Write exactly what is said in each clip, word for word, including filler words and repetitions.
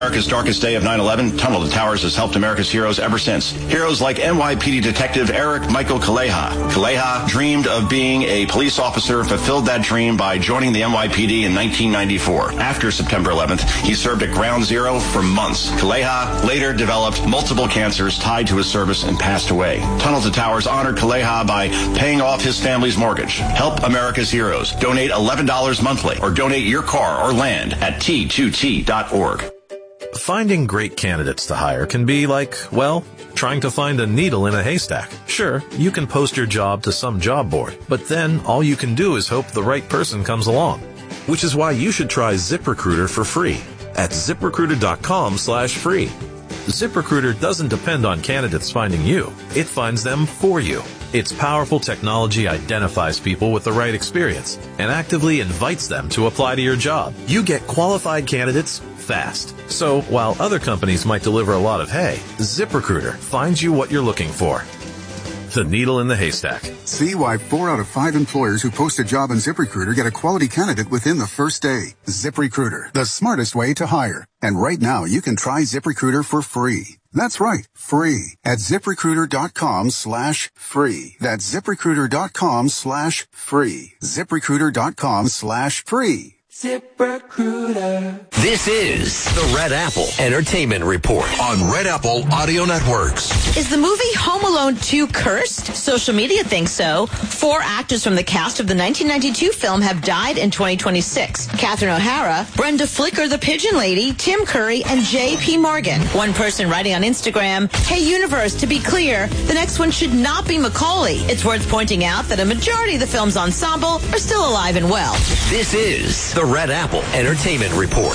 America's darkest day of nine eleven, Tunnel to Towers has helped America's heroes ever since. Heroes like N Y P D Detective Eric Michael Kaleha. Kaleha dreamed of being a police officer, fulfilled that dream by joining the N Y P D in nineteen ninety-four. After September eleventh, he served at Ground Zero for months. Kaleha later developed multiple cancers tied to his service and passed away. Tunnel to Towers honored Kaleha by paying off his family's mortgage. Help America's heroes. Donate eleven dollars monthly or donate your car or land at T two T dot org. Finding great candidates to hire can be like, well, trying to find a needle in a haystack. Sure, you can post your job to some job board, but then all you can do is hope the right person comes along. Which is why you should try ZipRecruiter for free at ZipRecruiter.com slash free. ZipRecruiter doesn't depend on candidates finding you. It finds them for you. Its powerful technology identifies people with the right experience and actively invites them to apply to your job. You get qualified candidates fast. So while other companies might deliver a lot of hay, ZipRecruiter finds you what you're looking for. The needle in the haystack. See why four out of five employers who post a job on ZipRecruiter get a quality candidate within the first day. ZipRecruiter, the smartest way to hire. And right now, you can try ZipRecruiter for free. That's right, free at ZipRecruiter.com slash free. That's ZipRecruiter.com slash free. ZipRecruiter.com slash free. ZipRecruiter. This is the Red Apple Entertainment Report on Red Apple Audio Networks. Is the movie Home Alone two cursed? Social media thinks so. Four actors from the cast of the nineteen ninety-two film have died in twenty twenty-six. Catherine O'Hara, Brenda Flicker, the Pigeon Lady, Tim Curry, and J P. Morgan. One person writing on Instagram, "Hey Universe, to be clear, the next one should not be Macaulay." It's worth pointing out that a majority of the film's ensemble are still alive and well. This is the Red Apple Entertainment Report.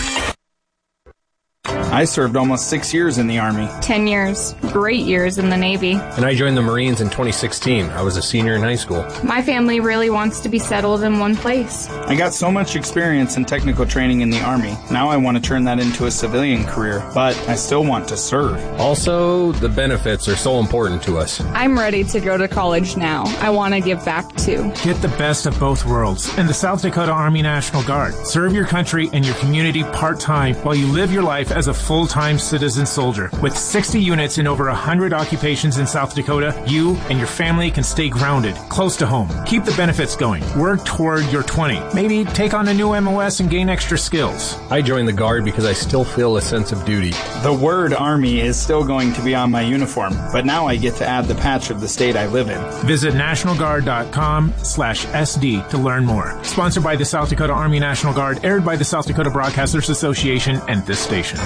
I served almost six years in the Army. Ten years. Great years in the Navy. And I joined the Marines in twenty sixteen. I was a senior in high school. My family really wants to be settled in one place. I got so much experience and technical training in the Army. Now I want to turn that into a civilian career, but I still want to serve. Also, the benefits are so important to us. I'm ready to go to college now. I want to give back too. Get the best of both worlds in the South Dakota Army National Guard. Serve your country and your community part-time while you live your life as a full-time citizen soldier. With sixty units in over one hundred occupations in South Dakota, you and your family can stay grounded, close to home. Keep the benefits going. Work toward your twenty. Maybe take on a new M O S and gain extra skills. I joined the Guard because I still feel a sense of duty. The word Army is still going to be on my uniform, but now I get to add the patch of the state I live in. Visit nationalguard.com slash SD to learn more. Sponsored by the South Dakota Army National Guard, aired by the South Dakota Broadcasters Association and this station.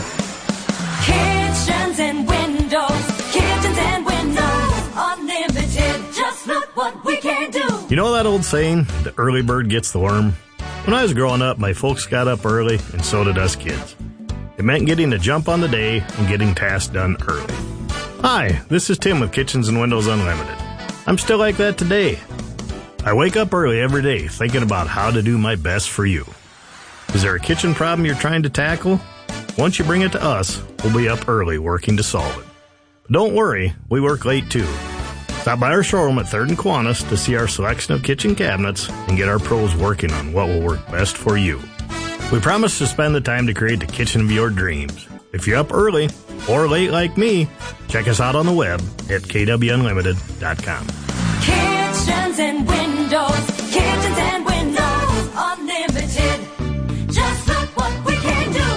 Kitchens and windows, kitchens and windows, unlimited, just look what we can do. You know that old saying, the early bird gets the worm? When I was growing up, my folks got up early, and so did us kids. It meant getting to jump on the day and getting tasks done early. Hi, this is Tim with Kitchens and Windows Unlimited. I'm still like that today. I wake up early every day thinking about how to do my best for you. Is there a kitchen problem you're trying to tackle? Once you bring it to us, we'll be up early working to solve it. But don't worry, we work late too. Stop by our showroom at third and Kiwanis to see our selection of kitchen cabinets and get our pros working on what will work best for you. We promise to spend the time to create the kitchen of your dreams. If you're up early or late like me, check us out on the web at k w unlimited dot com. Kitchens and windows, kitchens and windows, unlimited, just look what we can do.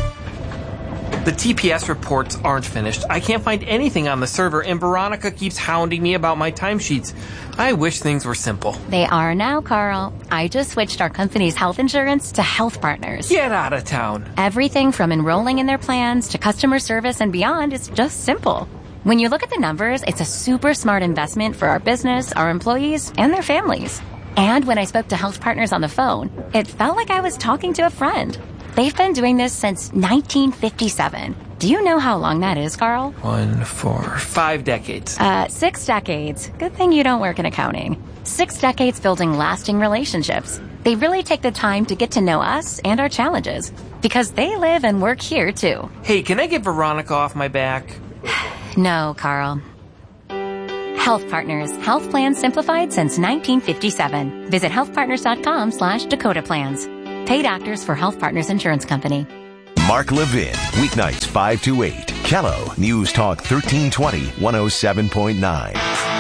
The T P S reports aren't finished. I can't find anything on the server, and Veronica keeps hounding me about my timesheets. I wish things were simple. They are now, Carl. I just switched our company's health insurance to Health Partners. Get out of town. Everything from enrolling in their plans to customer service and beyond is just simple. When you look at the numbers, it's a super smart investment for our business, our employees, and their families. And when I spoke to Health Partners on the phone, it felt like I was talking to a friend. They've been doing this since nineteen fifty-seven. Do you know how long that is, Carl? One, four, five decades. Uh, six decades. Good thing you don't work in accounting. Six decades building lasting relationships. They really take the time to get to know us and our challenges because they live and work here, too. Hey, can I get Veronica off my back? No, Carl. Health Partners. Health plans simplified since nineteen fifty-seven. Visit healthpartners.com slash Dakota Plans. Paid actors for Health Partners Insurance Company. Mark Levin, weeknights five to eight. Kello, News Talk thirteen twenty, one oh seven point nine.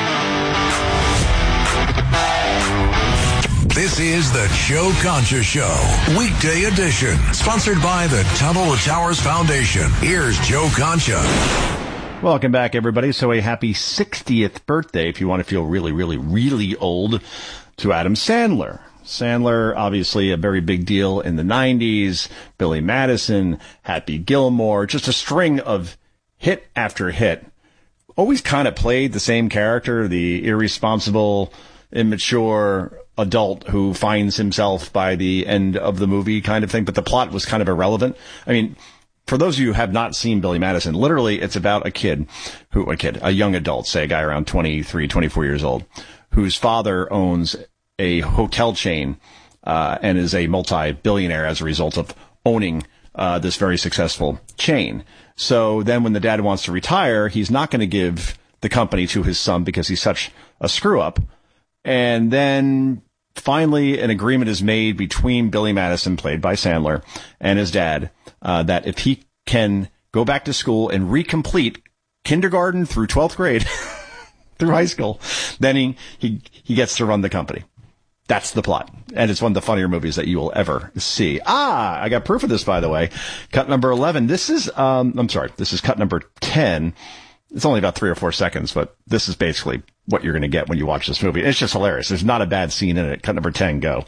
This is the Joe Concha Show, weekday edition, sponsored by the Tunnel to Towers Foundation. Here's Joe Concha. Welcome back, everybody. So a happy sixtieth birthday, if you want to feel really, really, really old, to Adam Sandler. Sandler, obviously a very big deal in the nineties. Billy Madison, Happy Gilmore, just a string of hit after hit. Always kind of played the same character, the irresponsible, immature adult who finds himself by the end of the movie kind of thing. But the plot was kind of irrelevant. I mean, for those of you who have not seen Billy Madison, literally it's about a kid who, a kid, a young adult, say a guy around twenty-three, twenty-four years old, whose father owns a hotel chain, uh, and is a multi-billionaire as a result of owning, uh, this very successful chain. So then when the dad wants to retire, he's not going to give the company to his son because he's such a screw up. And then finally an agreement is made between Billy Madison, played by Sandler, and his dad, uh, that if he can go back to school and recomplete kindergarten through twelfth grade, through high school, then he, he, he gets to run the company. That's the plot. And it's one of the funnier movies that you will ever see. Ah, I got proof of this, by the way. Cut number eleven. This is, um, I'm sorry, this is cut number ten. It's only about three or four seconds, but this is basically what you're going to get when you watch this movie. It's just hilarious. There's not a bad scene in it. Cut number ten, go.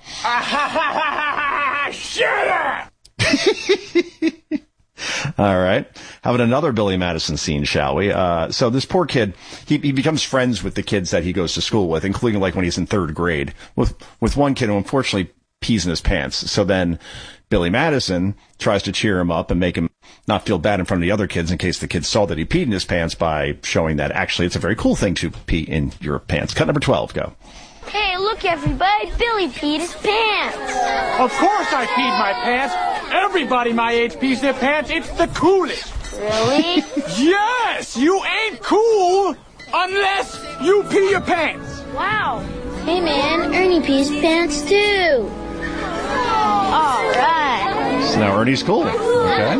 Shut up! All right. How about another Billy Madison scene, shall we? Uh, so this poor kid, he, he becomes friends with the kids that he goes to school with, including like when he's in third grade, with, with one kid who unfortunately pees in his pants. So then Billy Madison tries to cheer him up and make him not feel bad in front of the other kids in case the kids saw that he peed in his pants by showing that actually it's a very cool thing to pee in your pants. Cut number twelve, go. Hey, look, everybody. Billy peed his pants. Of course I peed my pants. Everybody my age pees their pants. It's the coolest. Really? Yes! You ain't cool unless you pee your pants. Wow. Hey, man. Ernie pees his pants, too. All right. So now Ernie's cool. Okay.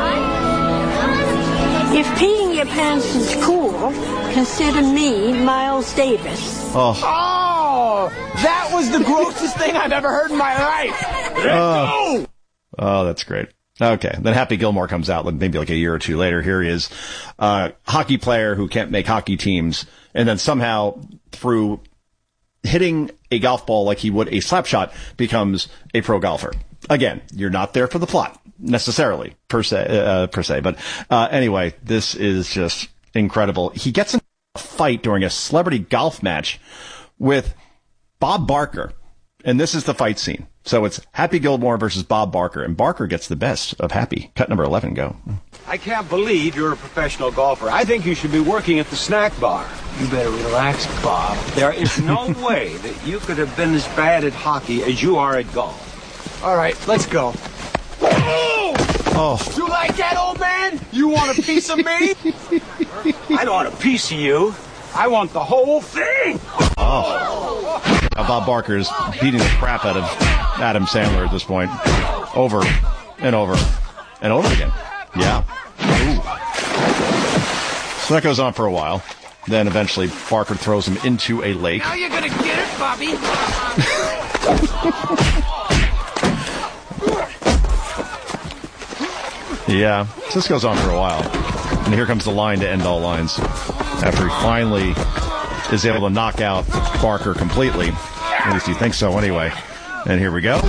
If peeing your pants is cool, consider me Miles Davis. Oh. Oh, that was the grossest thing I've ever heard in my life. Let's Oh. go! Oh, that's great. Okay. Then Happy Gilmore comes out maybe like a year or two later. Here he is, uh, hockey player who can't make hockey teams. And then somehow through hitting a golf ball like he would a slap shot becomes a pro golfer. Again, you're not there for the plot necessarily per se, uh, per se. But, uh, anyway, this is just incredible. He gets in a fight during a celebrity golf match with Bob Barker. And this is the fight scene. So it's Happy Gilmore versus Bob Barker, and Barker gets the best of Happy. Cut number eleven, go. I can't believe you're a professional golfer. I think you should be working at the snack bar. You better relax, Bob. There is no way that you could have been as bad at hockey as you are at golf. All right, let's go. Oh. You like that, old man? You want a piece of me? I don't want a piece of you. I want the whole thing. Oh. Now Bob Barker is beating the crap out of Adam Sandler at this point. Over and over and over again. Yeah. Ooh. So that goes on for a while. Then eventually Barker throws him into a lake. Now you're gonna get it, Bobby. Yeah. So this goes on for a while. And here comes the line to end all lines. After he finally is able to knock out Barker completely. At least he thinks so anyway. And here we go.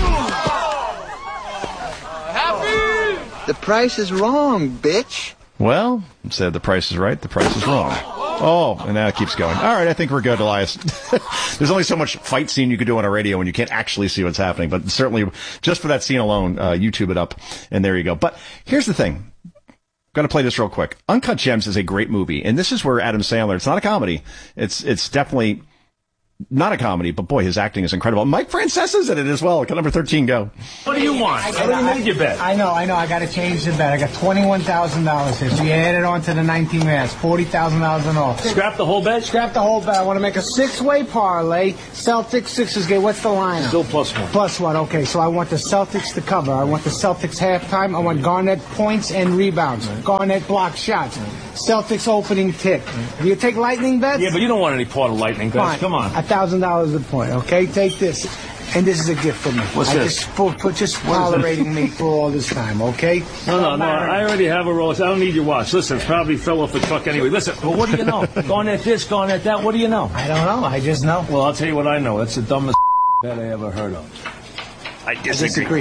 Happy! The price is wrong, bitch. Well, said the price is right, the price is wrong. Oh, and now it keeps going. All right, I think we're good, Elias. There's only so much fight scene you could do on a radio when you can't actually see what's happening. But certainly, just for that scene alone, uh, YouTube it up, and there you go. But here's the thing. I'm going to play this real quick. Uncut Gems is a great movie, and this is where Adam Sandler, it's not a comedy. It's, it's definitely not a comedy, but boy, his acting is incredible. Mike Francesa's in it as well. Can number thirteen go? What do you want? I, I, I, I, your bet? I know, I know. I got to change the bet. I got twenty-one thousand dollars here. So you add it on to the nineteen man. forty thousand dollars in all. Scrap the whole bet? Scrap the whole bet. I want to make a six-way parlay. Celtics, Sixers game. What's the line? Still plus one. Plus one. Okay, so I want the Celtics to cover. I want the Celtics halftime. I want Garnett points and rebounds. Right. Garnett block shots. Right. Celtics opening tip. Do you take lightning bets? Yeah, but you don't want any part of lightning bets. Fine. Come on. A thousand dollars a point. Okay, take this. And this is a gift for me. What's I this? Just for, for just tolerating me for all this time, okay? No, no, no. I already have a Rolex. I don't need your watch. Listen, it probably fell off the truck anyway. Listen, but what do you know? Going at this, going at that. What do you know? I don't know. I just know. Well, I'll tell you what I know. That's the dumbest bet I ever heard of. I disagree.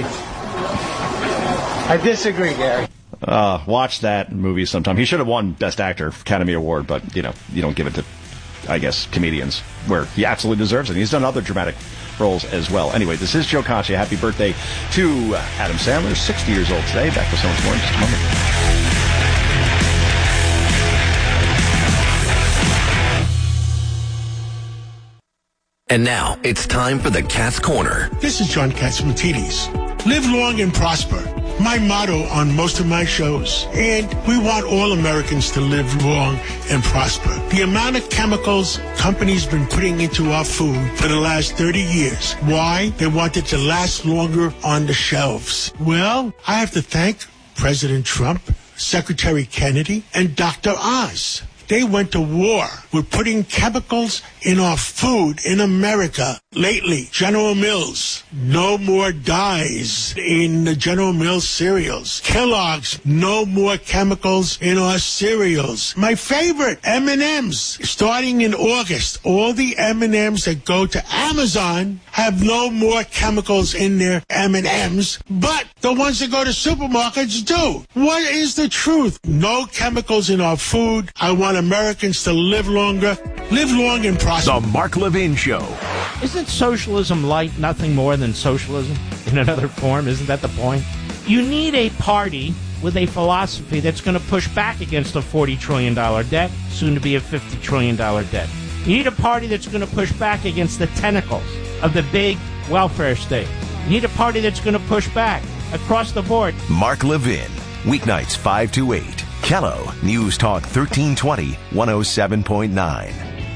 I disagree. I disagree, Gary. Uh, watch that movie sometime. He should have won Best Actor, Academy Award, but, you know, you don't give it to, I guess, comedians, where he absolutely deserves it. He's done other dramatic roles as well. Anyway, this is Joe Concha. Happy birthday to Adam Sandler, sixty years old today. Back with so much more in just a moment. And now, it's time for the Cat's Corner. This is John Catsimatidis. Live long and prosper. My motto on most of my shows. And we want all Americans to live long and prosper. The amount of chemicals companies been putting into our food for the last thirty years. Why? They want it to last longer on the shelves. Well, I have to thank President Trump, Secretary Kennedy, and Doctor Oz. They went to war with putting chemicals in our food in America. Lately, General Mills, no more dyes in the General Mills cereals. Kellogg's, no more chemicals in our cereals. My favorite, M and M's. Starting in August, all the M and M's that go to Amazon have no more chemicals in their M and M's, but the ones that go to supermarkets do. What is the truth? No chemicals in our food. I want Americans to live longer, live long and prosper. The Mark Levin Show. Isn't socialism light nothing more than socialism in another form? Isn't that the point? You need a party with a philosophy that's going to push back against a forty trillion dollars debt, soon to be a fifty trillion dollars debt. You need a party that's going to push back against the tentacles of the big welfare state. You need a party that's going to push back across the board. Mark Levin, weeknights five to eight. Kello, News Talk thirteen twenty, one oh seven point nine.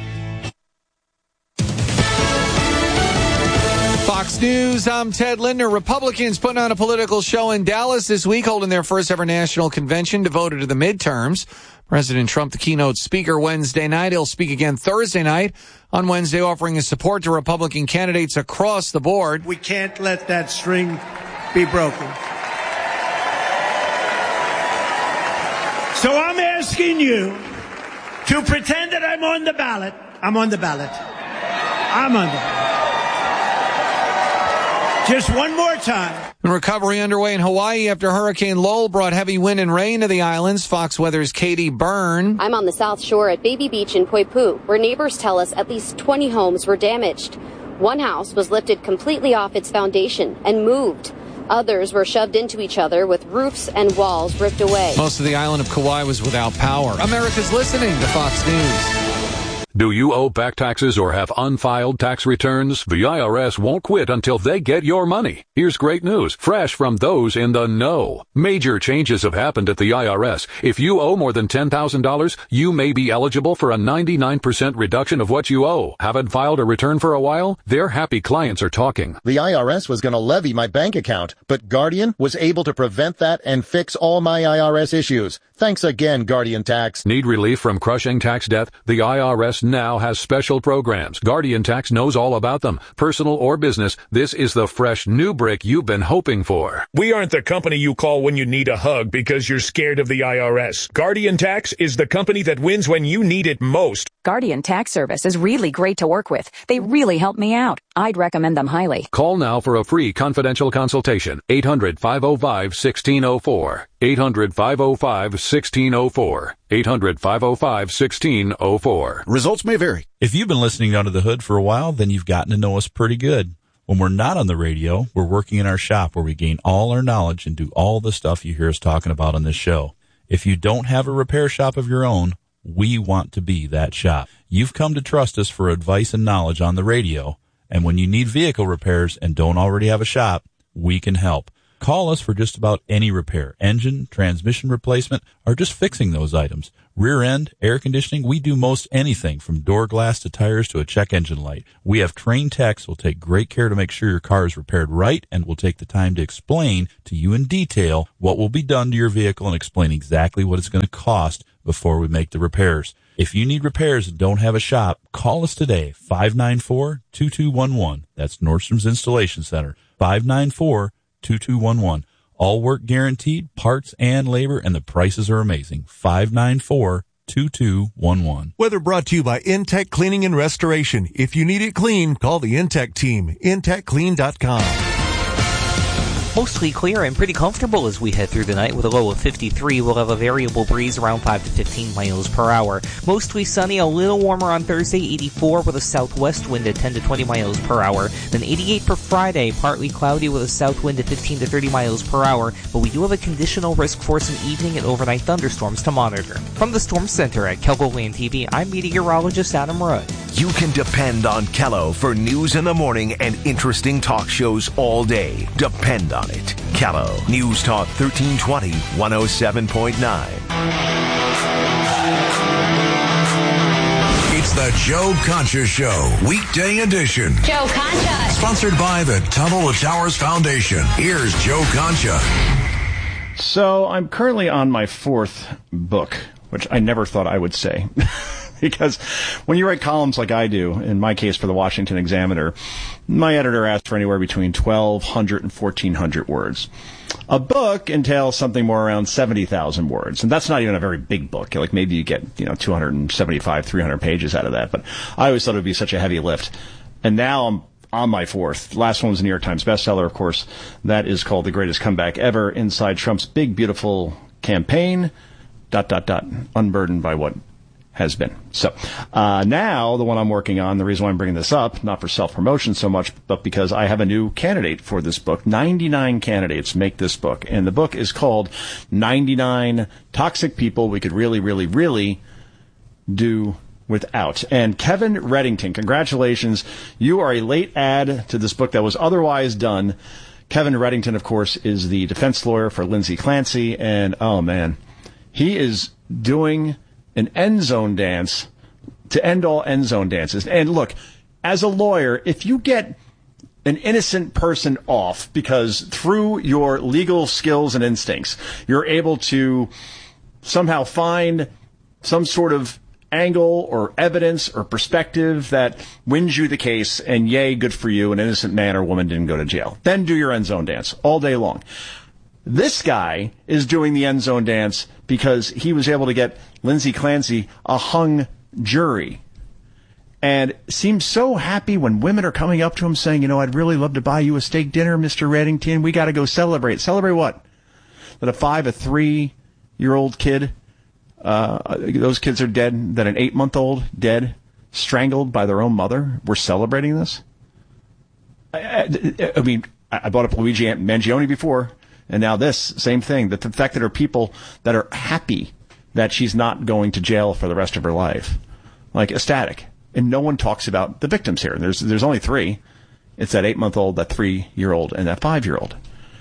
Fox News, I'm Ted Linder. Republicans putting on a political show in Dallas this week, holding their first ever national convention devoted to the midterms. President Trump, the keynote speaker Wednesday night. He'll speak again Thursday night. On Wednesday, offering his support to Republican candidates across the board. We can't let that string be broken. So I'm asking you to pretend that I'm on the ballot. I'm on the ballot. I'm on the ballot. Just one more time. Recovery underway in Hawaii after Hurricane Lowell brought heavy wind and rain to the islands. Fox Weather's Katie Byrne. I'm on the South Shore at Baby Beach in Poipu, where neighbors tell us at least twenty homes were damaged. One house was lifted completely off its foundation and moved. Others were shoved into each other with roofs and walls ripped away. Most of the island of Kauai was without power. America's listening to Fox News. Do you owe back taxes or have unfiled tax returns? The I R S won't quit until they get your money. Here's great news, fresh from those in the know. Major changes have happened at the I R S. If you owe more than ten thousand dollars, you may be eligible for a ninety-nine percent reduction of what you owe. Haven't filed a return for a while? Their happy clients are talking. The I R S was going to levy my bank account, but Guardian was able to prevent that and fix all my I R S issues. Thanks again, Guardian Tax. Need relief from crushing tax debt? The I R S now has special programs. Guardian Tax knows all about them. Personal or business, this is the fresh new brick you've been hoping for. We aren't the company you call when you need a hug because you're scared of the I R S. Guardian Tax is the company that wins when you need it most. Guardian Tax Service is really great to work with. They really help me out. I'd recommend them highly. Call now for a free confidential consultation. eight hundred, five oh five, one six oh four. eight hundred, five oh five, one six oh four. eight hundred, five oh five, one six oh four. Results may vary. If you've been listening Under the Hood for a while, then you've gotten to know us pretty good. When we're not on the radio, we're working in our shop where we gain all our knowledge and do all the stuff you hear us talking about on this show. If you don't have a repair shop of your own, we want to be that shop. You've come to trust us for advice and knowledge on the radio, and when you need vehicle repairs and don't already have a shop, we can help. Call us for just about any repair, engine, transmission replacement, or just fixing those items. Rear end, air conditioning, we do most anything from door glass to tires to a check engine light. We have trained techs who will take great care to make sure your car is repaired right and will take the time to explain to you in detail what will be done to your vehicle and explain exactly what it's going to cost before we make the repairs. If you need repairs and don't have a shop, call us today, five nine four, two two one one. That's Nordstrom's Installation Center, five nine four, two two one one. All work guaranteed, parts and labor, and the prices are amazing. five nine four, two two one one. Weather brought to you by Intech Cleaning and Restoration. If you need it clean, call the Intech team. intech clean dot com. Mostly clear and pretty comfortable as we head through the night with a low of fifty-three. We'll have a variable breeze around five to fifteen miles per hour. Mostly sunny, a little warmer on Thursday, eighty-four with a southwest wind at ten to twenty miles per hour. Then eighty-eight for Friday, partly cloudy with a south wind at fifteen to thirty miles per hour. But we do have a conditional risk for some evening and overnight thunderstorms to monitor. From the Storm Center at Kelgoland T V, I'm meteorologist Adam Rudd. You can depend on Kello for news in the morning and interesting talk shows all day. Depend on it. Kello. News Talk thirteen twenty, one oh seven point nine. It's the Joe Concha Show, weekday edition. Joe Concha. Sponsored by the Tunnel to Towers Foundation. Here's Joe Concha. So I'm currently on my fourth book, which I never thought I would say. Because when you write columns like I do, in my case for the Washington Examiner, my editor asks for anywhere between twelve hundred and fourteen hundred words. A book entails something more around seventy thousand words, and that's not even a very big book. Like maybe you get, you know, two hundred seventy-five, three hundred pages out of that, but I always thought it would be such a heavy lift. And now I'm on my fourth. Last one was a New York Times bestseller, of course. That is called The Greatest Comeback Ever, Inside Trump's Big Beautiful Campaign, dot, dot, dot, unburdened by what has been. So uh now the one I'm working on, the reason why I'm bringing this up, not for self-promotion so much, but because I have a new candidate for this book. ninety-nine candidates make this book, and the book is called ninety-nine Toxic People We Could Really, Really, Really Do Without. And Kevin Reddington, congratulations. You are a late add to this book that was otherwise done. Kevin Reddington, of course, is the defense lawyer for Lindsay Clancy, and oh man, he is doing an end zone dance to end all end zone dances. And look, as a lawyer, if you get an innocent person off because through your legal skills and instincts, you're able to somehow find some sort of angle or evidence or perspective that wins you the case, and yay, good for you, an innocent man or woman didn't go to jail. Then do your end zone dance all day long. This guy is doing the end zone dance because he was able to get Lindsay Clancy a hung jury, and seems so happy when women are coming up to him saying, you know, I'd really love to buy you a steak dinner, Mister Reddington. We got to go celebrate. Celebrate what? That a five, a three-year-old kid, uh, those kids are dead, that an eight-month-old dead, strangled by their own mother. We're celebrating this? I, I, I mean, I brought up Luigi Mangione before. And now this, same thing, that the fact that there are people that are happy that she's not going to jail for the rest of her life. Like, ecstatic. And no one talks about the victims here. There's there's only three. It's that eight-month-old, that three-year-old, and that five-year-old.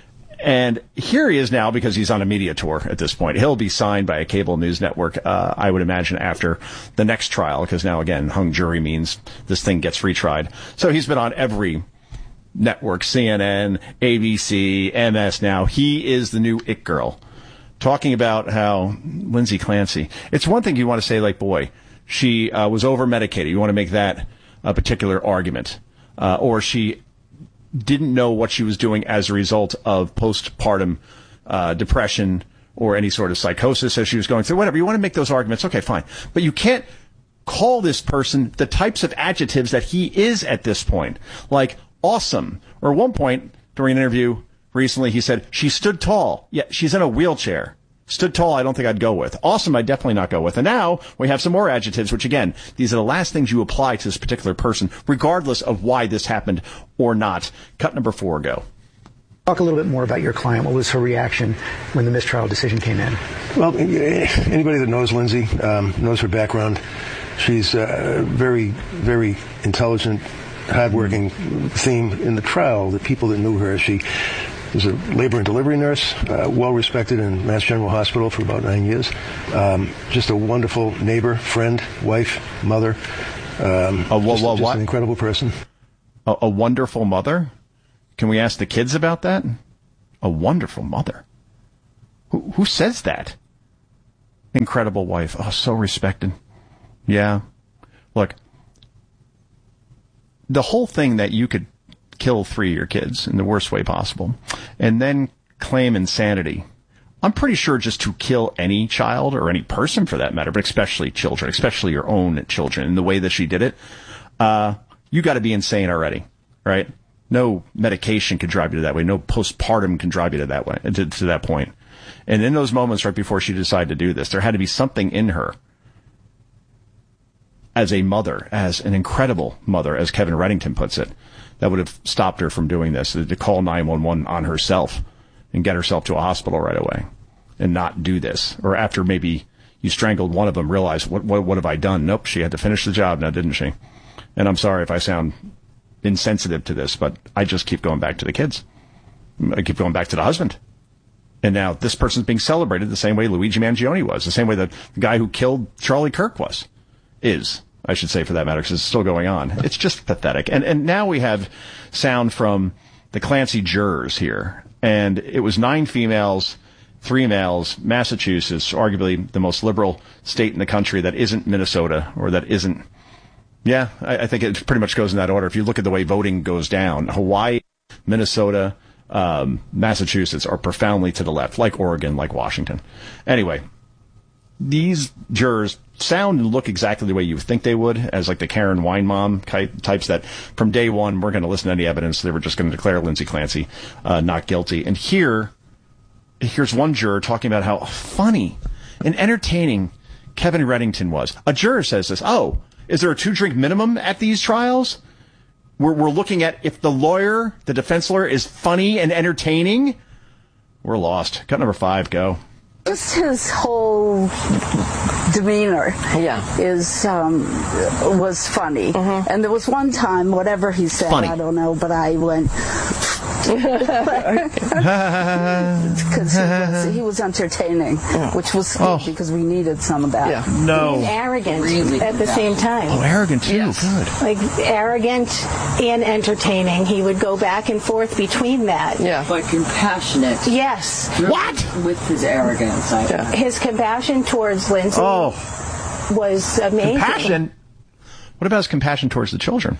And here he is now because he's on a media tour at this point. He'll be signed by a cable news network, uh, I would imagine, after the next trial, because now, again, hung jury means this thing gets retried. So he's been on every network, C N N, A B C, M S now. He is the new it girl. Talking about how Lindsay Clancy, it's one thing you want to say, like, boy, she uh, was over-medicated. You want to make that a particular argument. Uh, or she didn't know what she was doing as a result of postpartum uh, depression or any sort of psychosis as she was going through. Whatever. You want to make those arguments. Okay, fine. But you can't call this person the types of adjectives that he is at this point. Like, awesome. Or at one point during an interview recently, he said, she stood tall. Yeah, she's in a wheelchair. Stood tall, I don't think I'd go with. Awesome, I'd definitely not go with. And now we have some more adjectives, which, again, these are the last things you apply to this particular person, regardless of why this happened or not. Cut number four, go. Talk a little bit more about your client. What was her reaction when the mistrial decision came in? Well, anybody that knows Lindsay um, knows her background. She's uh, very, very intelligent, hardworking. Theme in the trial, the people that knew her, she was a labor and delivery nurse, uh, well-respected in Mass General Hospital for about nine years. Um, just a wonderful neighbor, friend, wife, mother. Um, a, wha- just, wha- just what? an incredible person. A, a wonderful mother? Can we ask the kids about that? A wonderful mother. Who, who says that? Incredible wife. Oh, so respected. Yeah. Look, the whole thing that you could kill three of your kids in the worst way possible and then claim insanity. I'm pretty sure just to kill any child or any person for that matter, but especially children, especially your own children in the way that she did it, uh, you got to be insane already, right? No medication can drive you to that way. No postpartum can drive you to that way, to, to that point. And in those moments right before she decided to do this, there had to be something in her as a mother, as an incredible mother, as Kevin Reddington puts it, that would have stopped her from doing this, to call nine one one on herself and get herself to a hospital right away and not do this. Or after maybe you strangled one of them, realize, what, what, what have I done? Nope, she had to finish the job now, didn't she? And I'm sorry if I sound insensitive to this, but I just keep going back to the kids. I keep going back to the husband. And now this person's being celebrated the same way Luigi Mangione was, the same way that the guy who killed Charlie Kirk was, is, I should say for that matter, because it's still going on. It's just pathetic. And and now we have sound from the Clancy jurors here. And it was nine females, three males, Massachusetts, arguably the most liberal state in the country that isn't Minnesota, or that isn't, yeah, I, I think it pretty much goes in that order. If you look at the way voting goes down, Hawaii, Minnesota, um, Massachusetts are profoundly to the left, like Oregon, like Washington. Anyway, these jurors sound and look exactly the way you would think they would, as like the Karen Weinbaum types that from day one we're going to listen to any evidence. They were just going to declare Lindsay Clancy uh, not guilty. And here, here's one juror talking about how funny and entertaining Kevin Reddington was. A juror says this, oh, is there a two-drink minimum at these trials? We're, we're looking at if the lawyer, the defense lawyer, is funny and entertaining. We're lost. Cut number five, go. Just his whole demeanor yeah. is um, was funny. Mm-hmm. And there was one time, whatever he said, funny. I don't know, but I went... Because he, was, he was entertaining, yeah. which was good oh. because we needed some of that. Yeah. No. And arrogant really? at the yeah. same time. Oh, arrogant too. Yes. Good. Like arrogant and entertaining. He would go back and forth between that. Yeah. But compassionate. Yes. What? With his arrogance. I yeah. His compassion towards Lindsay oh. was amazing. Compassion? What about his compassion towards the children?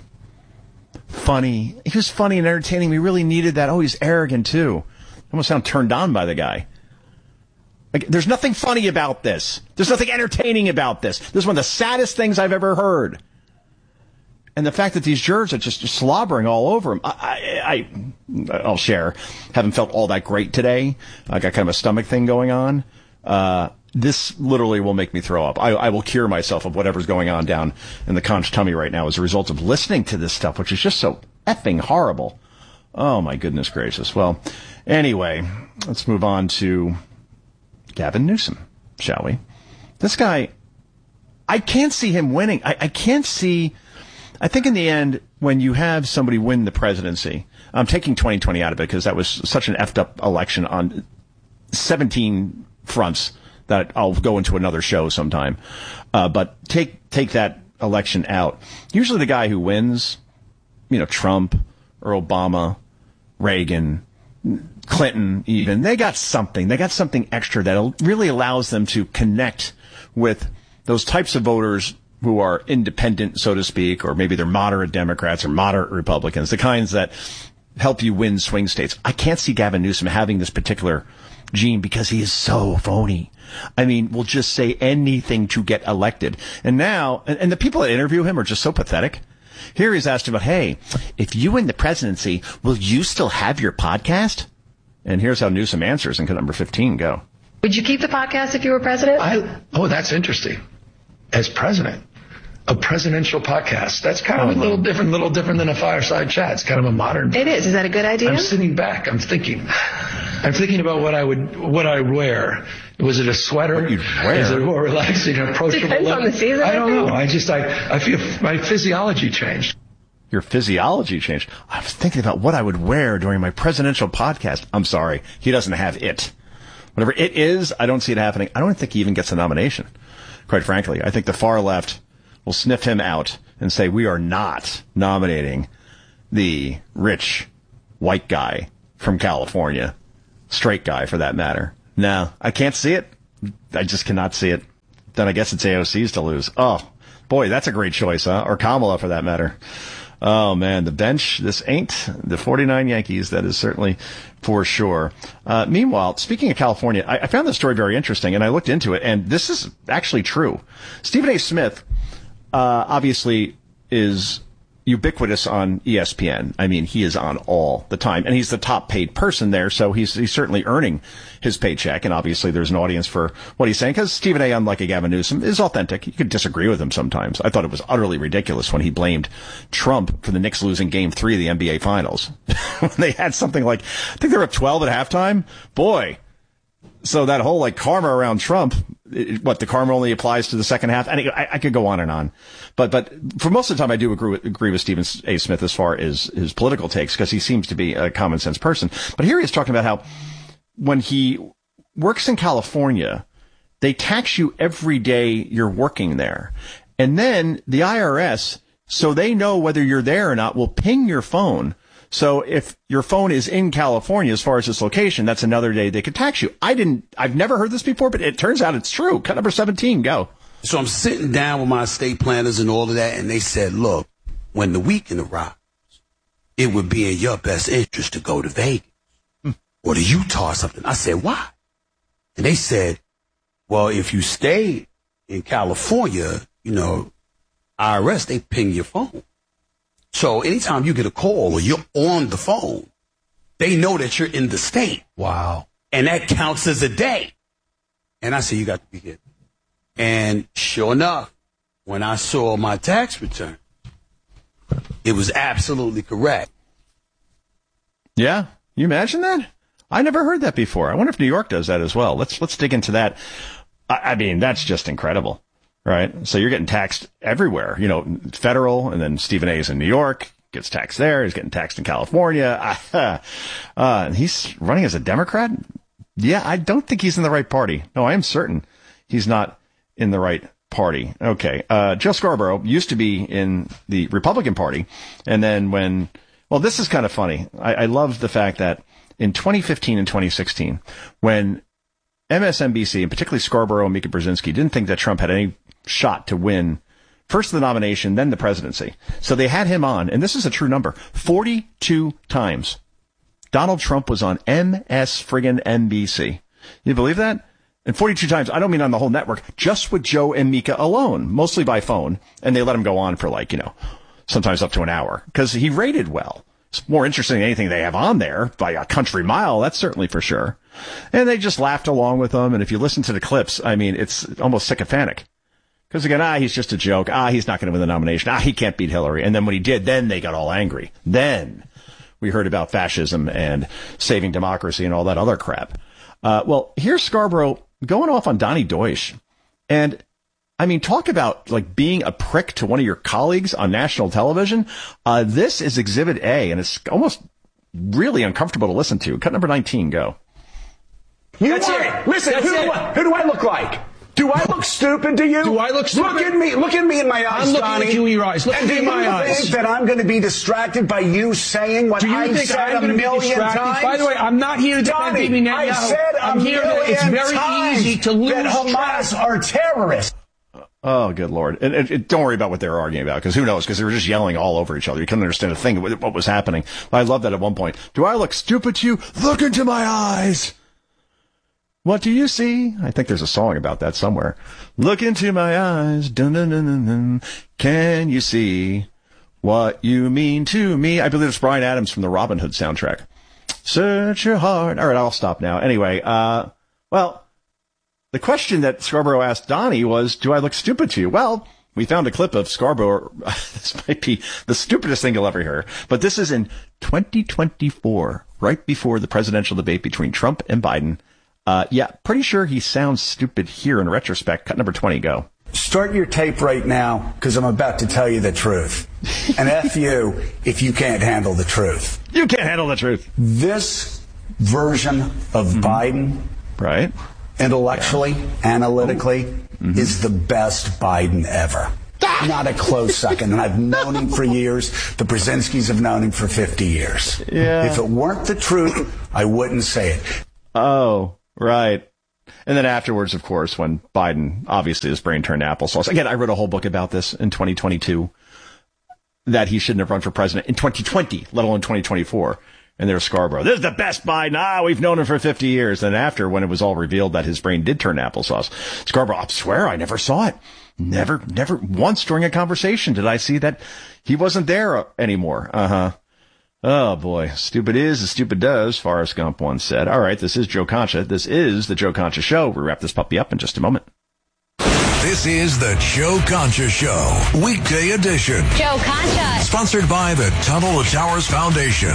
Funny. He was funny and entertaining. We really needed that. Oh, he's arrogant too. I almost sound turned on by the guy. Like, there's nothing funny about this. There's nothing entertaining about this. This is one of the saddest things I've ever heard. And the fact that these jurors are just, just slobbering all over him. I, I, I'll share. Haven't felt all that great today. I got kind of a stomach thing going on. Uh, This literally will make me throw up. I, I will cure myself of whatever's going on down in the conch tummy right now as a result of listening to this stuff, which is just so effing horrible. Oh, my goodness gracious. Well, anyway, let's move on to Gavin Newsom, shall we? This guy, I can't see him winning. I, I can't see... I think in the end, when you have somebody win the presidency, I'm taking twenty twenty out of it because that was such an effed up election on seventeen fronts that I'll go into another show sometime. Uh, but take take that election out. Usually the guy who wins, you know, Trump or Obama, Reagan, Clinton even, they got something. They got something extra that really allows them to connect with those types of voters who are independent, so to speak, or maybe they're moderate Democrats or moderate Republicans, the kinds that help you win swing states. I can't see Gavin Newsom having this particular gene because he is so phony. I mean, will just say anything to get elected. And now, and, and the people that interview him are just so pathetic. Here he's asked about, hey, if you win the presidency, will you still have your podcast? And here's how Newsom answers in number fifteen. Go. Would you keep the podcast if you were president? I, oh, that's interesting. As president, a presidential podcast. That's kind of oh, a little different, little different than a fireside chat. It's kind of a modern. It is. Is that a good idea? I'm sitting back. I'm thinking. I'm thinking about what I would, what I wear. Was it a sweater? What you'd wear? Is it more relaxing, approachable? Depends look? on the season. I don't I know. I just, I, I feel my physiology changed. Your physiology changed. I was thinking about what I would wear during my presidential podcast. I'm sorry. He doesn't have it. Whatever it is, I don't see it happening. I don't think he even gets a nomination. Quite frankly, I think the far left will sniff him out and say, we are not nominating the rich white guy from California, straight guy for that matter. No, I can't see it. I just cannot see it. Then I guess it's A O C's to lose. Oh, boy, that's a great choice, huh? Or Kamala for that matter. Oh, man, the bench, this ain't the forty-nine Yankees. That is certainly for sure. Uh, meanwhile, speaking of California, I, I found this story very interesting, and I looked into it, and this is actually true. Stephen A. Smith uh, obviously is ubiquitous on E S P N. I mean, he is on all the time, and he's the top paid person there, so he's he's certainly earning his paycheck, and obviously there's an audience for what he's saying, because Stephen A., unlike a Gavin Newsom, is authentic. You could disagree with him sometimes. I thought it was utterly ridiculous when he blamed Trump for the Knicks losing game three of the N B A Finals. When they had something like, I think they were up twelve at halftime. Boy. So that whole, like, karma around Trump, it, what, the karma only applies to the second half? And I, I could go on and on. But but for most of the time, I do agree with, agree with Stephen A. Smith as far as his political takes, because he seems to be a common sense person. But here he is talking about how when he works in California, they tax you every day you're working there. And then the I R S, so they know whether you're there or not, will ping your phone. So if your phone is in California, as far as its location, that's another day they could tax you. I didn't, I've never heard this before, but it turns out it's true. Cut number seventeen, go. So I'm sitting down with my estate planners and all of that, and they said, look, when the weekend arrives, it would be in your best interest to go to Vegas hmm. or to Utah or something. I said, why? And they said, well, if you stay in California, you know, I R S, they ping your phone. So anytime you get a call or you're on the phone, they know that you're in the state. Wow. And that counts as a day. And I said, you got to be kidding. And sure enough, when I saw my tax return, it was absolutely correct. Yeah. You imagine that? I never heard that before. I wonder if New York does that as well. Let's, let's dig into that. I, I mean, that's just incredible. Right. So you're getting taxed everywhere, you know, federal, and then Stephen A. is in New York, gets taxed there. He's getting taxed in California. Uh, uh, he's running as a Democrat. Yeah, I don't think he's in the right party. No, I am certain he's not in the right party. Okay. Uh, Joe Scarborough used to be in the Republican Party. And then when, well, this is kind of funny. I, I love the fact that in twenty fifteen and twenty sixteen, when M S N B C, and particularly Scarborough and Mika Brzezinski, didn't think that Trump had any shot to win first the nomination, then the presidency. So they had him on, and this is a true number, forty-two times. Donald Trump was on M S friggin' N B C. You believe that? And forty-two times, I don't mean on the whole network, just with Joe and Mika alone, mostly by phone. And they let him go on for like, you know, sometimes up to an hour, because he rated well. It's more interesting than anything they have on there by a country mile, that's certainly for sure. And they just laughed along with him, and if you listen to the clips, I mean, it's almost sycophantic. Because again, ah, he's just a joke. Ah, he's not going to win the nomination. Ah, he can't beat Hillary. And then when he did, then they got all angry. Then we heard about fascism and saving democracy and all that other crap. Uh, well, here's Scarborough going off on Donnie Deutsch. And I mean, talk about like being a prick to one of your colleagues on national television. Uh, this is Exhibit A, and it's almost really uncomfortable to listen to. Cut number nineteen, go. You That's want, it. Listen, That's who, it. Do I, who do I look like? Do I look stupid to you? Do I look stupid? Look at me. Look at me in my eyes, I'm looking Donnie. at you in your eyes. Look and at me in my eyes. Do you think that I'm going to be distracted by you saying what I've said I'm a million times? By the way, I'm not here to defend Bibi Netanyahu. I said a I'm here million to, it's very times easy to lose that Hamas track. are terrorists. Oh, good Lord. And, and, and don't worry about what they were arguing about, because who knows, because they were just yelling all over each other. You couldn't understand a thing of what was happening. I love that at one point. Do I look stupid to you? Look into my eyes. What do you see? I think there's a song about that somewhere. Look into my eyes. Dun, dun, dun, dun, dun. Can you see what you mean to me? I believe it's Bryan Adams from the Robin Hood soundtrack. Search your heart. All right, I'll stop now. Anyway, uh, well, the question that Scarborough asked Donnie was, do I look stupid to you? Well, We found a clip of Scarborough. This might be the stupidest thing you'll ever hear, but this is in twenty twenty-four, right before the presidential debate between Trump and Biden. Uh, yeah, pretty sure he sounds stupid here in retrospect. Cut number twenty, go. Start your tape right now, because I'm about to tell you the truth. And F you if you can't handle the truth. You can't handle the truth. This version of mm-hmm. Biden, right, intellectually, yeah. analytically, mm-hmm. is the best Biden ever. Not a close second. And I've known him for years. The Brzezinskis have known him for fifty years. Yeah. If it weren't the truth, I wouldn't say it. Oh, right. And then afterwards, of course, when Biden, obviously his brain turned applesauce. Again, I wrote a whole book about this in twenty twenty-two, that he shouldn't have run for president in twenty twenty, let alone twenty twenty-four. And there's Scarborough. This is the best Biden. Ah, we've known him for fifty years. And after, when it was all revealed that his brain did turn applesauce, Scarborough, I swear I never saw it. Never, never once during a conversation did I see that he wasn't there anymore. Uh-huh. Oh, boy. Stupid is as stupid does, Forrest Gump once said. All right, this is Joe Concha. This is the Joe Concha Show. We'll wrap this puppy up in just a moment. This is the Joe Concha Show, weekday edition. Joe Concha. Sponsored by the Tunnel to Towers Foundation.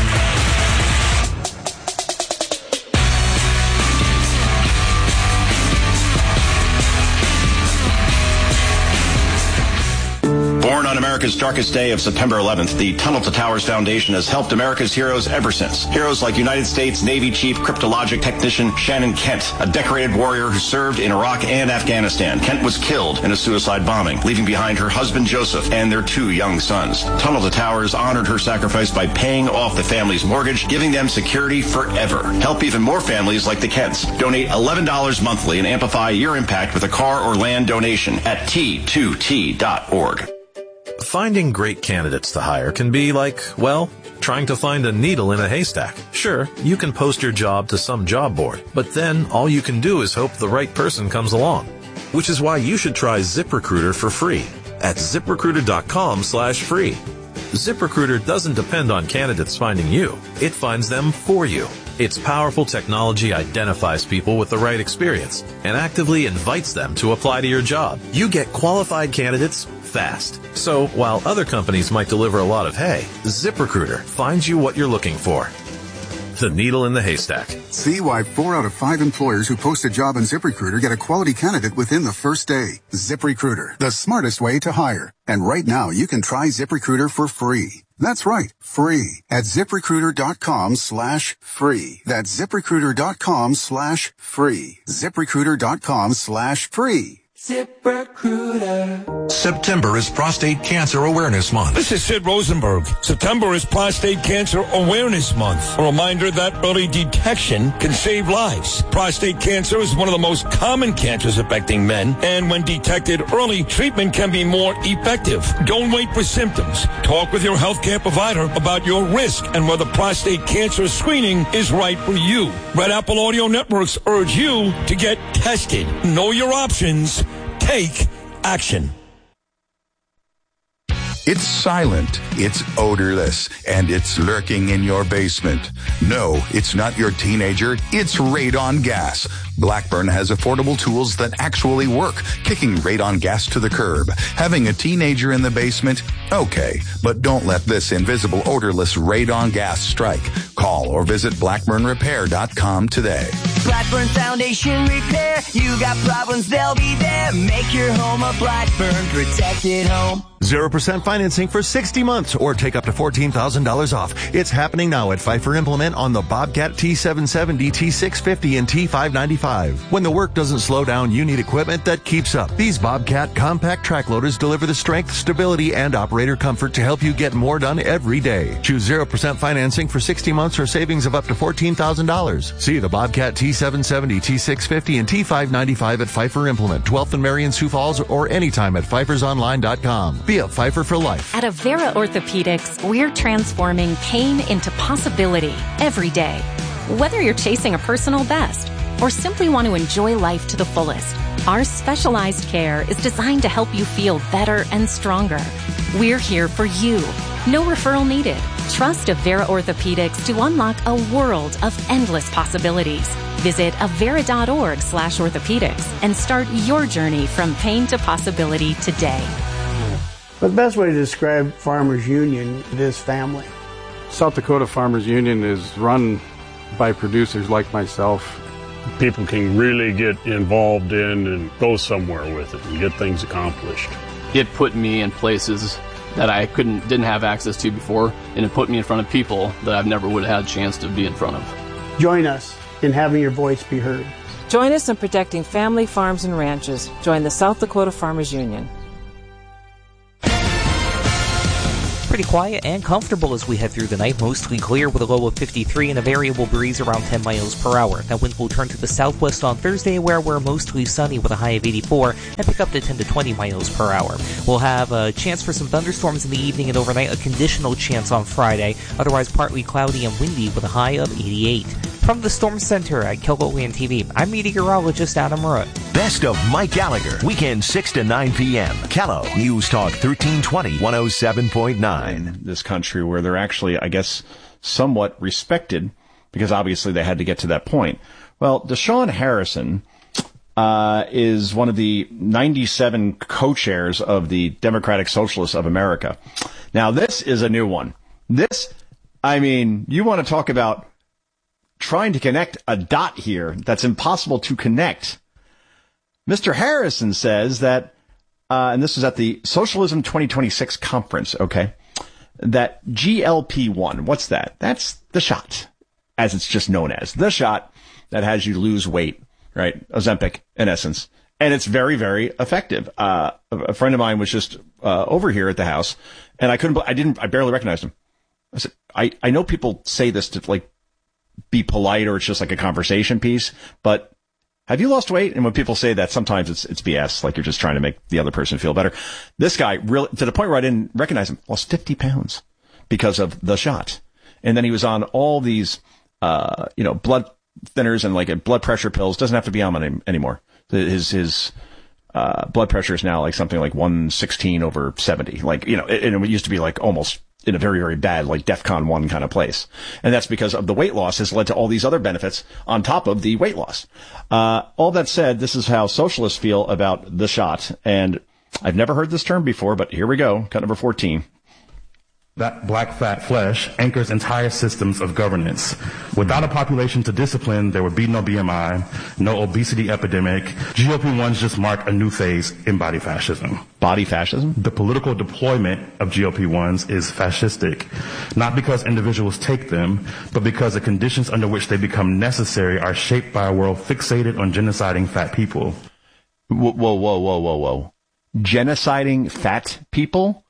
Born on America's darkest day of September eleventh, the Tunnel to Towers Foundation has helped America's heroes ever since. Heroes like United States Navy Chief Cryptologic Technician Shannon Kent, a decorated warrior who served in Iraq and Afghanistan. Kent was killed in a suicide bombing, leaving behind her husband Joseph and their two young sons. Tunnel to Towers honored her sacrifice by paying off the family's mortgage, giving them security forever. Help even more families like the Kents. Donate eleven dollars monthly and amplify your impact with a car or land donation at T two T dot org. Finding great candidates to hire can be like, well, trying to find a needle in a haystack. Sure, you can post your job to some job board, but then all you can do is hope the right person comes along. Which is why you should try ZipRecruiter for free at ZipRecruiter.com slash free. ZipRecruiter doesn't depend on candidates finding you. It finds them for you. Its powerful technology identifies people with the right experience and actively invites them to apply to your job. You get qualified candidates fast. So while other companies might deliver a lot of hay, ZipRecruiter finds you what you're looking for. The needle in the haystack. See why four out of five employers who post a job on ZipRecruiter get a quality candidate within the first day. ZipRecruiter, the smartest way to hire. And right now, you can try ZipRecruiter for free. That's right, free at ZipRecruiter.com slash free. That's ZipRecruiter.com slash free. ZipRecruiter.com slash free. ZipRecruiter. September is Prostate Cancer Awareness Month. This is Sid Rosenberg. September is Prostate Cancer Awareness Month. A reminder that early detection can save lives. Prostate cancer is one of the most common cancers affecting men, and when detected early, treatment can be more effective. Don't wait for symptoms. Talk with your healthcare provider about your risk and whether prostate cancer screening is right for you. Red Apple Audio Networks urge you to get tested. Know your options. Take action. It's silent, it's odorless, and it's lurking in your basement. No, it's not your teenager, it's radon gas. Blackburn has affordable tools that actually work, kicking radon gas to the curb. Having a teenager in the basement? Okay, but don't let this invisible odorless radon gas strike. Call or visit blackburn repair dot com today. Blackburn Foundation Repair. You got problems, they'll be there. Make your home a Blackburn protected home. zero percent financing for sixty months or take up to fourteen thousand dollars off. It's happening now at Pfeiffer Implement on the Bobcat T seven seventy, T six fifty, and T five ninety-five. When the work doesn't slow down, you need equipment that keeps up. These Bobcat compact track loaders deliver the strength, stability, and operator comfort to help you get more done every day. Choose zero percent financing for sixty months or savings of up to fourteen thousand dollars. See the Bobcat T seven seventy, T six fifty, and T five ninety-five at Pfeiffer Implement, twelfth and Marion, Sioux Falls, or anytime at Pfeiffer's Online dot com. Be a Pfeiffer for life. At Avera Orthopedics, we're transforming pain into possibility every day. Whether you're chasing a personal best or simply want to enjoy life to the fullest, our specialized care is designed to help you feel better and stronger. We're here for you. No referral needed. Trust Avera Orthopedics to unlock a world of endless possibilities. Visit avera.org slash orthopedics and start your journey from pain to possibility today. But the best way to describe Farmers Union is family. South Dakota Farmers Union is run by producers like myself. People can really get involved in and go somewhere with it and get things accomplished. It put me in places that I couldn't, didn't have access to before, and it put me in front of people that I've never would have had a chance to be in front of. Join us in having your voice be heard. Join us in protecting family farms and ranches. Join the South Dakota Farmers Union. Pretty quiet and comfortable as we head through the night, mostly clear with a low of fifty-three and a variable breeze around ten miles per hour. That wind will turn to the southwest on Thursday, where we're mostly sunny with a high of eighty-four and pick up to ten to twenty miles per hour. We'll have a chance for some thunderstorms in the evening and overnight, a conditional chance on Friday, otherwise partly cloudy and windy with a high of eighty-eight. From the Storm Center at Kilgolian T V, I'm meteorologist Adam Root. Best of Mike Gallagher, weekend six to nine p.m. Callow, News Talk thirteen twenty, one oh seven point nine. In this country where they're actually, I guess, somewhat respected, because obviously they had to get to that point. Well, Deshaun Harrison uh, is one of the ninety-seven co-chairs of the Democratic Socialists of America. Now, this is a new one. This, I mean, you want to talk about trying to connect a dot here that's impossible to connect. Mister Harrison says that, uh, and this was at the Socialism twenty twenty-six conference, okay, that G L P one, what's that? That's the shot, as it's just known as. The shot that has you lose weight, right? Ozempic, in essence. And it's very, very effective. Uh, a friend of mine was just uh, over here at the house, and I couldn't, I didn't, I barely recognized him. I said, I, I know people say this to, like, be polite or it's just like a conversation piece, but have you lost weight? And when people say that, sometimes it's it's B S, like you're just trying to make the other person feel better. This guy, really, to the point where I didn't recognize him, lost fifty pounds because of the shot. And then he was on all these, uh, you know, blood thinners and like blood pressure pills. Doesn't have to be on them anymore. His, his, uh, blood pressure is now like something like one sixteen over seventy. Like, you know, and it used to be like almost in a very, very bad, like DEFCON one kind of place. And that's because of the weight loss has led to all these other benefits on top of the weight loss. Uh, all that said, this is how socialists feel about the shot. And I've never heard this term before, but here we go. Cut number fourteen. That black fat flesh anchors entire systems of governance. Without a population to discipline, there would be no B M I, no obesity epidemic. G L P ones just mark a new phase in body fascism. Body fascism? The political deployment of G L P ones is fascistic, not because individuals take them, but because the conditions under which they become necessary are shaped by a world fixated on genociding fat people. Whoa, whoa, whoa, whoa, whoa, whoa. Genociding fat people?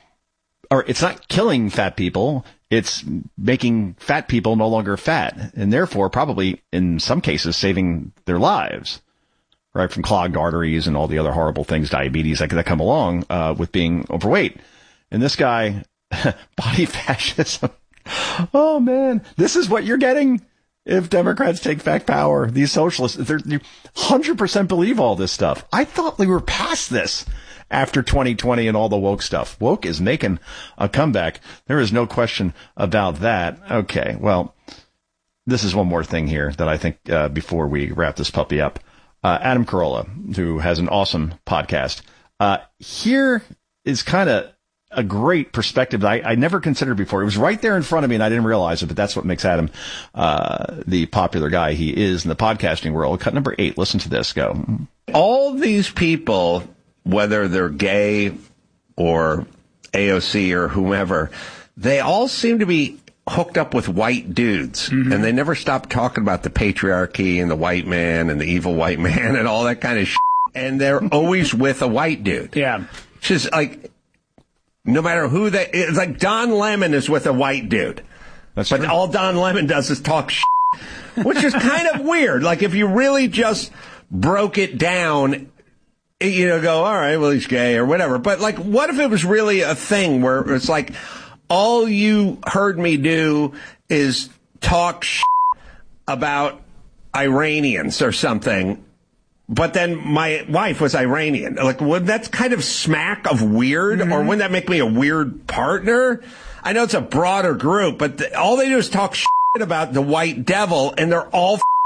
Or it's not killing fat people, it's making fat people no longer fat, and therefore probably, in some cases, saving their lives, right, from clogged arteries and all the other horrible things, diabetes, that, that come along uh, with being overweight. And this guy, body fascism, oh man, this is what you're getting if Democrats take back power. These socialists, they're, they one hundred percent believe all this stuff. I thought we were past this. After twenty twenty and all the woke stuff. Woke is making a comeback. There is no question about that. Okay, well, this is one more thing here that I think uh, before we wrap this puppy up. Uh, Adam Carolla, who has an awesome podcast. Uh, here is kind of a great perspective that I, I never considered before. It was right there in front of me and I didn't realize it, but that's what makes Adam uh, the popular guy he is in the podcasting world. Cut number eight. Listen to this. Go. All these people, whether they're gay or A O C or whomever, they all seem to be hooked up with white dudes. Mm-hmm. And they never stop talking about the patriarchy and the white man and the evil white man and all that kind of shit. And they're always with a white dude. Yeah. It's just like, no matter who they, it's like Don Lemon is with a white dude. That's but true. all Don Lemon does is talk shit, which is kind of weird. Like if you really just broke it down, you know, go, all right, well, he's gay or whatever. But, like, what if it was really a thing where it's like, all you heard me do is talk shit about Iranians or something, but then my wife was Iranian. Like, would that kind of smack of weird? Mm-hmm. Or wouldn't that make me a weird partner? I know it's a broader group, but the, all they do is talk shit about the white devil, and they're all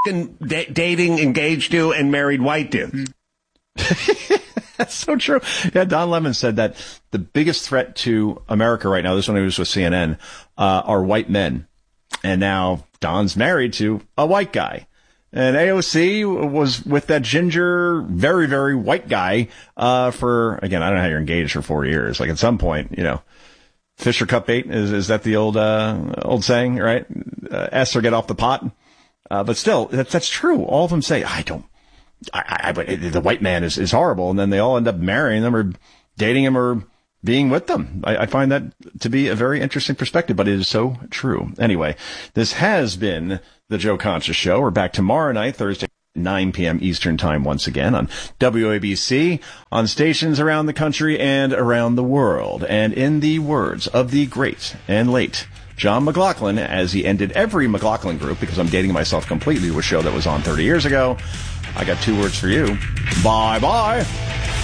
f***ing da- dating engaged to and married white dudes. That's so true. Yeah, Don Lemon said that the biggest threat to America right now, this one he was with C N N, uh, are white men. And now Don's married to a white guy. And A O C was with that ginger, very, very white guy, uh, for, again, I don't know how you're engaged for four years. Like at some point, you know, Fisher cut bait. Is, is that the old, uh, old saying, right? Uh, S or get off the pot. Uh, but still, that's, that's true. All of them say, I don't, I, I, I, the white man is, is horrible. And then they all end up marrying them or dating him or being with them. I, I find that to be a very interesting perspective, but it is so true. Anyway, this has been the Joe Concha Show. We're back tomorrow night, Thursday, nine p.m. Eastern Time once again on W A B C, on stations around the country and around the world. And in the words of the great and late John McLaughlin, as he ended every McLaughlin group, because I'm dating myself completely to a show that was on thirty years ago, I got two words for you. Bye-bye.